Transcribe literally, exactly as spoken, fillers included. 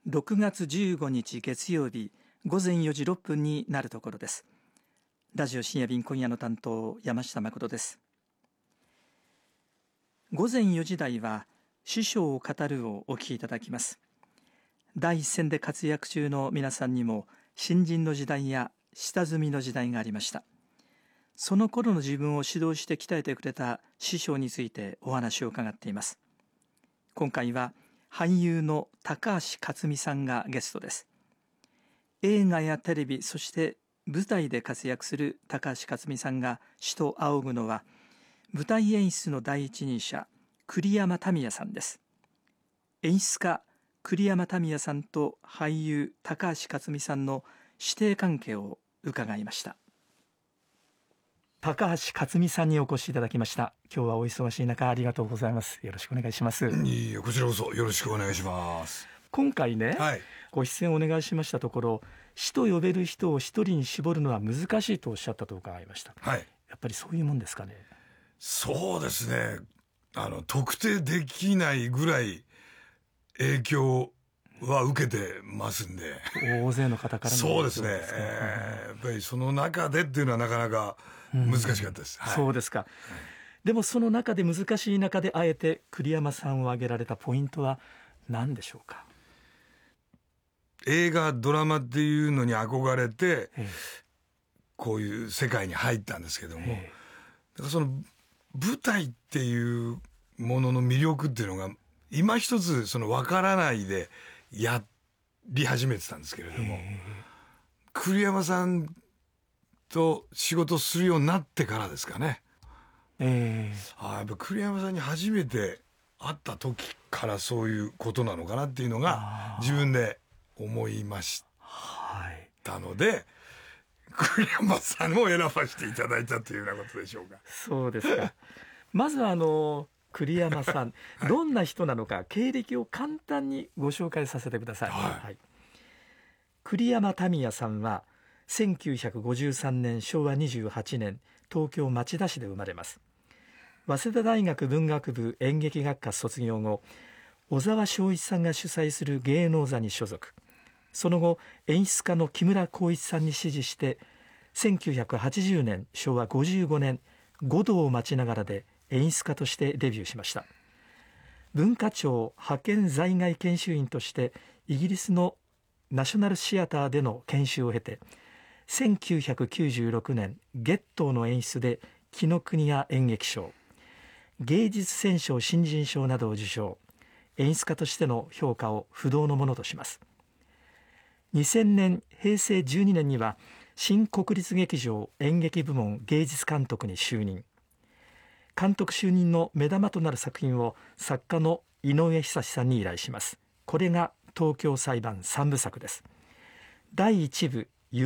ろくがつじゅうごにち月曜日ごぜんよじろっぷんになるところです。ラジオ深夜便、今夜の担当山下誠です。ごぜんよじ台は師匠を語るをお聞きいただきます。第一線で活躍中の皆さんにも新人の時代や下積みの時代がありました。その頃の自分を指導して鍛えてくれた師匠についてお話を伺っています。今回は俳優の高橋克実さんがゲストです。映画やテレビ、そして舞台で活躍する高橋克実さんが師と仰ぐのは、舞台演出の第一人者栗山民也さんです。演出家栗山民也さんと俳優高橋克実さんの師弟関係を伺いました。高橋克実さんにお越しいただきました。今日はお忙しい中ありがとうございます。よろしくお願いします。 いいえ、こちらこそよろしくお願いします。 今回ね、 はい、 ご出演お願いしましたところ、師と呼べる人を一人に絞るのは難しいとおっしゃったと伺いました。 はい、 やっぱりそういうもんですかね。 そうですね、あの特定できないぐらい影響は受けてますんで、 大勢の方からのそうですね、えー、やっぱりその中でっていうのはなかなか難しかったです、 うんはい、 そうですか、はい、でもその中で難しい中であえて栗山さんを挙げられたポイントは何でしょうか。 映画ドラマっていうのに憧れてこういう世界に入ったんですけども、だからその舞台っていうものの魅力っていうのが今一つその分からないでやり始めてたんですけれども、栗山さんと仕事するようになってからですかね。えー、あやっぱ栗山さんに初めて会った時からそういうことなのかなっていうのが自分で思いましたので、はい、栗山さんを選ばせていただいたというようなことでしょうか。 そうですか。まずあの栗山さん、はい、どんな人なのか経歴を簡単にご紹介させてください。はいはい、栗山民也さんはせんきゅうひゃくごじゅうさんねんしょうわにじゅうはちねん東京町田市で生まれます。早稲田大学文学部演劇学科卒業後、小沢昭一さんが主催する芸能座に所属。その後演出家の木村光一さんに師事してせんきゅうひゃくはちじゅうねんしょうわごじゅうごねん五道を待ちながらで演出家としてデビューしました。文化庁派遣在外研修員としてイギリスのナショナルシアターでの研修を経て、せんきゅうひゃくきゅうじゅうろくねん月東の演出で紀ノ国屋演劇賞、芸術選奨新人賞などを受賞。演出家としての評価を不動のものとします。にせんねんへいせいじゅうにねんには新国立劇場演劇部門芸術監督に就任。監督就任の目玉となる作品を作家の井上久さんに依頼します。これが東京裁判さんぶさくです。だいいちぶ